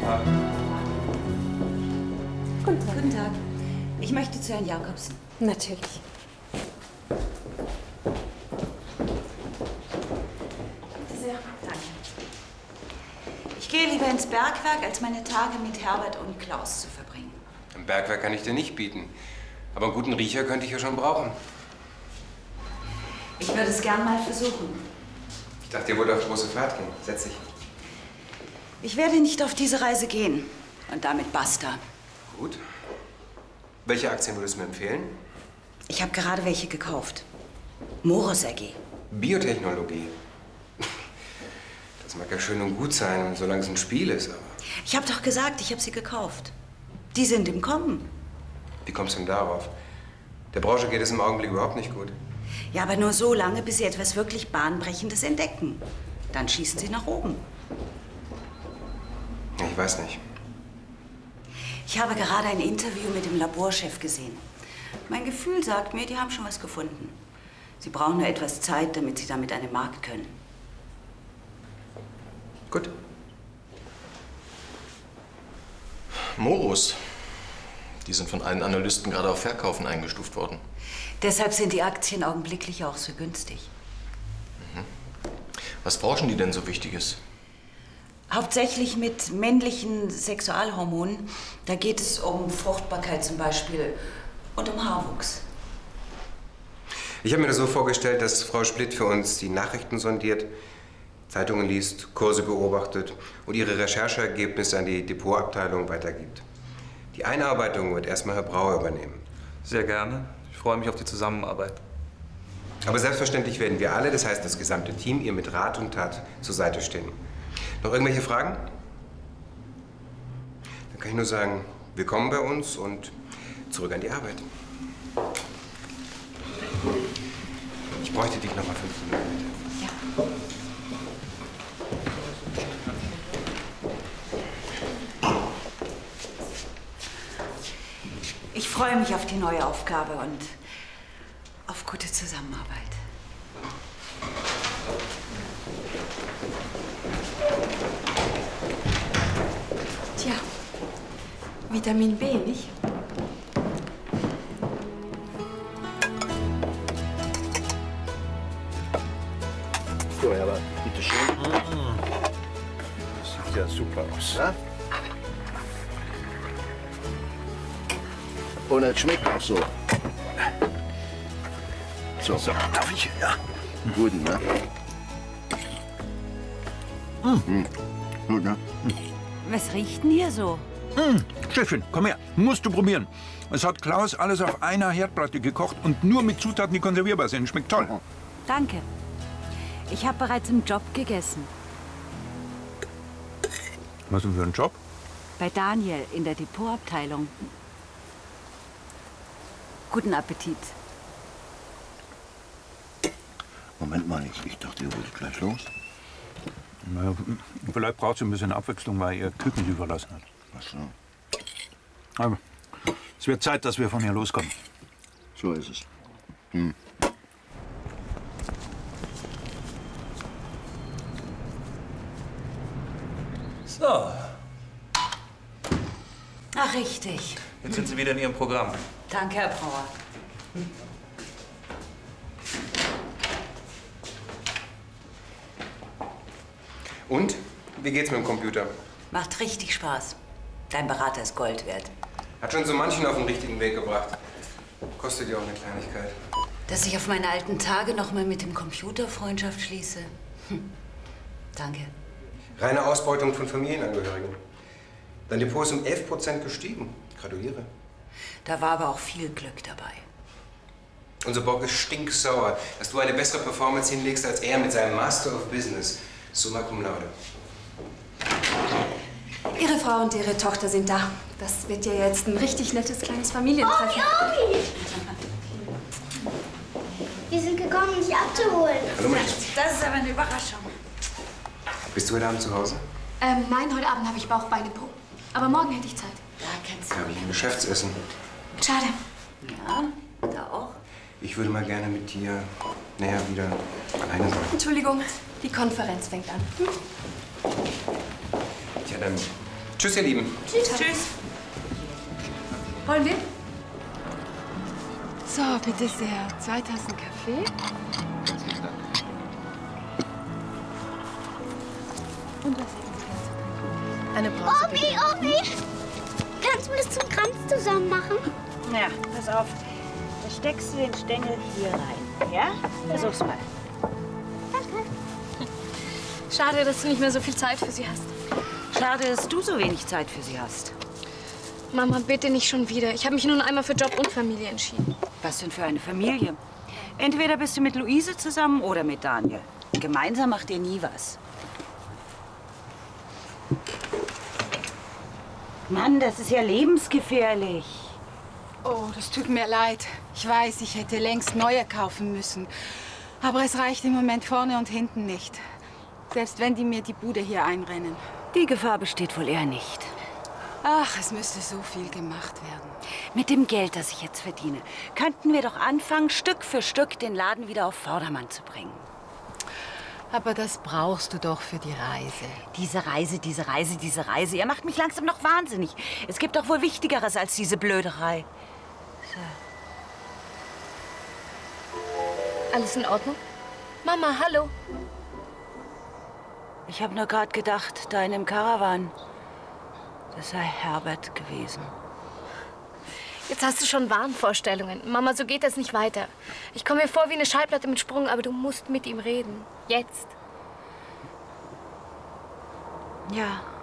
Tag. Guten Tag. Guten Tag. Ich möchte zu Herrn Jakobsen. Natürlich. Bitte sehr. Danke. Ich gehe lieber ins Bergwerk, als meine Tage mit Herbert und Klaus zu verbringen. Im Bergwerk kann ich dir nicht bieten. Aber einen guten Riecher könnte ich ja schon brauchen. Ich würde es gern mal versuchen. Ich dachte, ihr wollt auf große Fahrt gehen. Setz dich. Ich werde nicht auf diese Reise gehen. Und damit basta. Gut. Welche Aktien würdest du mir empfehlen? Ich habe gerade welche gekauft. Moros AG. Biotechnologie. Das mag ja schön und gut sein, solange es ein Spiel ist, aber... Ich habe doch gesagt, ich habe sie gekauft. Die sind im Kommen. Wie kommst du denn darauf? Der Branche geht es im Augenblick überhaupt nicht gut. Ja, aber nur so lange, bis sie etwas wirklich Bahnbrechendes entdecken. Dann schießen sie nach oben. Ich weiß nicht. Ich habe gerade ein Interview mit dem Laborchef gesehen. Mein Gefühl sagt mir, die haben schon was gefunden. Sie brauchen nur etwas Zeit, damit sie damit an den Markt können. Gut. Moros. Die sind von allen Analysten gerade auf Verkaufen eingestuft worden. Deshalb sind die Aktien augenblicklich auch so günstig. Was forschen die denn so Wichtiges? Hauptsächlich mit männlichen Sexualhormonen. Da geht es um Fruchtbarkeit zum Beispiel und um Haarwuchs. Ich habe mir das so vorgestellt, dass Frau Splitt für uns die Nachrichten sondiert, Zeitungen liest, Kurse beobachtet und ihre Rechercheergebnisse an die Depotabteilung weitergibt. Die Einarbeitung wird erstmal Herr Brauer übernehmen. Sehr gerne. Ich freue mich auf die Zusammenarbeit. Aber selbstverständlich werden wir alle, das heißt das gesamte Team, ihr mit Rat und Tat zur Seite stehen. Noch irgendwelche Fragen? Dann kann ich nur sagen, willkommen bei uns und zurück an die Arbeit. Ich bräuchte dich noch mal 5 Minuten, bitte. Ja. Ich freue mich auf die neue Aufgabe und auf gute Zusammenarbeit. Tja, Vitamin B, nicht? So, aber bitte schön. Das sieht ja super aus. Ja? Und es schmeckt auch so. So, Darf ich? Ja. guten, ne? Gut, ne? Was riecht denn hier so? Chefin, komm her. Musst du probieren. Es hat Klaus alles auf einer Herdplatte gekocht und nur mit Zutaten, die konservierbar sind. Schmeckt toll. Danke. Ich habe bereits im Job gegessen. Was denn für ein Job? Bei Daniel in der Depotabteilung. Guten Appetit. Moment mal, ich dachte, ihr wolltet gleich los. Na, vielleicht braucht sie ein bisschen Abwechslung, weil ihr Küken sie verlassen hat. Ach so, Aber es wird Zeit, dass wir von hier loskommen. so ist es. So, Ach, richtig. jetzt sind Sie wieder in Ihrem Programm. Danke, Herr Brauer. Und? Wie geht's mit dem Computer? Macht richtig Spaß. Dein Berater ist Gold wert. Hat schon so manchen auf den richtigen Weg gebracht. Kostet ja auch eine Kleinigkeit. Dass ich auf meine alten Tage noch mal mit dem Computer Freundschaft schließe. Danke. Reine Ausbeutung von Familienangehörigen. Dein Depot ist um 11% gestiegen. Gratuliere. Da war aber auch viel Glück dabei. Unser Bock ist stinksauer, dass du eine bessere Performance hinlegst als er mit seinem Master of Business. Summa cum laude. Ihre Frau und Ihre Tochter sind da. Das wird ja jetzt ein richtig nettes kleines Familientreffen. Omi! Wir sind gekommen, um dich abzuholen. Hallo, Mensch. Das ist aber eine Überraschung. Bist du heute Abend zu Hause? Nein, heute Abend habe ich Bauch, Beine, Po. Aber morgen hätte ich Zeit. Da kennst du. Ja, habe ich ein Geschäftsessen. Schade. Ja, da auch. Ich würde mal gerne mit dir näher wieder alleine sein. Entschuldigung, die Konferenz fängt an. Tja, dann Tschüss, ihr Lieben. Tschüss. Tschüss. Wollen wir? So, bitte sehr. 2 Tassen Kaffee. Ganz vielen Dank. Und was hätten Sie gerne zu trinken? Eine Brause, bitte. Omi! Kannst du mir das zum Kranz zusammen machen? Ja, pass auf. Da steckst du den Stängel hier rein. Ja? Versuch's mal. Danke. Schade, dass du nicht mehr so viel Zeit für sie hast. Schade, dass du so wenig Zeit für sie hast. Mama, bitte nicht schon wieder. Ich habe mich nun einmal für Job und Familie entschieden. Was denn für eine Familie? Entweder bist du mit Luise zusammen oder mit Daniel. Gemeinsam macht ihr nie was. Mann, das ist ja lebensgefährlich. Oh, das tut mir leid. Ich weiß, ich hätte längst neue kaufen müssen. Aber es reicht im Moment vorne und hinten nicht. Selbst wenn die mir die Bude hier einrennen. Die Gefahr besteht wohl eher nicht. Ach, es müsste so viel gemacht werden. Mit dem Geld, das ich jetzt verdiene, könnten wir doch anfangen, Stück für Stück den Laden wieder auf Vordermann zu bringen. Aber das brauchst du doch für die Reise. Diese Reise, diese Reise, diese Reise. Ihr macht mich langsam noch wahnsinnig. Es gibt doch wohl Wichtigeres als diese Blöderei. So. Alles in Ordnung? Mama, hallo. Ich habe nur gerade gedacht, da in dem Karawan, das sei Herbert gewesen. Jetzt hast du schon Wahnvorstellungen. Mama, so geht das nicht weiter. Ich komme mir vor wie eine Schallplatte mit Sprung, aber du musst mit ihm reden. Jetzt. Ja.